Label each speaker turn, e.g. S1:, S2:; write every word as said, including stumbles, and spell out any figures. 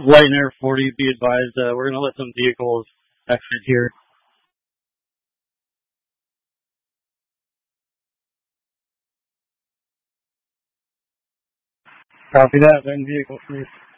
S1: Light Air forty, be advised, uh, we're going to let some vehicles exit here. Copy that, then vehicle please.